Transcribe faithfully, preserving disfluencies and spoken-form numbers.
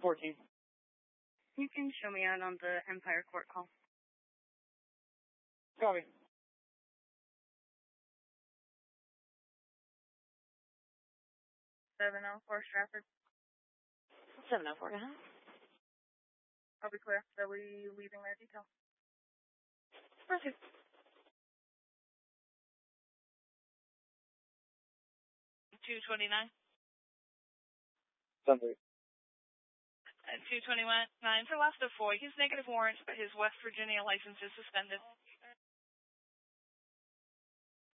fourteen. You can show me out on the Empire Court call. Copy. seven oh four Stratford. seven oh four, uh-huh. I'll be clear. They'll be leaving their detail. Perfect. two twenty-nine. Sunday. At two twenty-nine for Lester Foy. His negative warrants, but his West Virginia license is suspended.